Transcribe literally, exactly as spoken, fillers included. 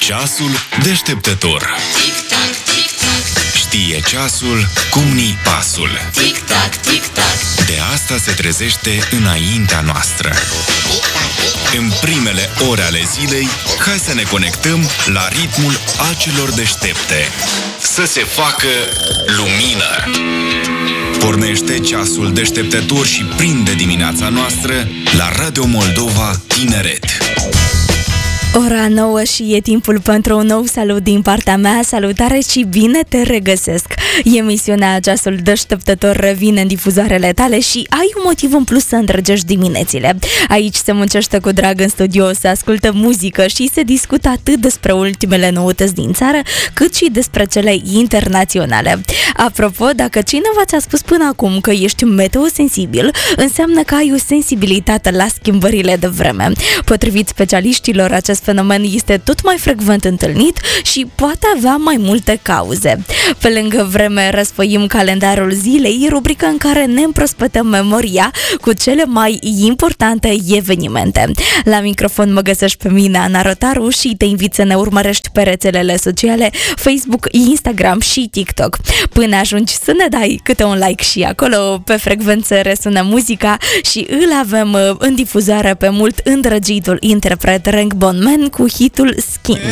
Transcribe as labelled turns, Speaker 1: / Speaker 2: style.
Speaker 1: Ceasul deșteptător.
Speaker 2: Tic-tac, tic-tac.
Speaker 1: Știe ceasul cum ni pasul.
Speaker 2: Tic-tac, tic-tac.
Speaker 1: De asta se trezește înaintea noastră. În primele ore ale zilei, hai să ne conectăm la ritmul acelor deștepte. Să se facă lumină. Pornește ceasul deșteptător și prinde dimineața noastră la Radio Moldova Tineret.
Speaker 3: Ora nouă și e timpul pentru un nou salut din partea mea. Salutare și bine te regăsesc. Emisiunea Ceasul Deșteptător revine în difuzoarele tale și ai un motiv în plus să îndrăgești diminețile. Aici se muncește cu drag în studio, se ascultă muzică și se discută atât despre ultimele noutăți din țară, cât și despre cele internaționale. Apropo, dacă cineva ți-a spus până acum că ești meteosensibil, înseamnă că ai o sensibilitate la schimbările de vreme. Potrivit specialiștilor, acest fenomen este tot mai frecvent întâlnit și poate avea mai multe cauze. Pe lângă vreme, răsfoim calendarul zilei, rubrica în care ne împrospătăm memoria cu cele mai importante evenimente. La microfon mă găsești pe mine, Ana Rotaru, și te invit să ne urmărești pe rețelele sociale Facebook, Instagram și TikTok. Până ajungi să ne dai câte un like și acolo, pe frecvență resună muzica și îl avem în difuzare pe mult îndrăgitul interpret Rank Bon Man cu hitul Skin.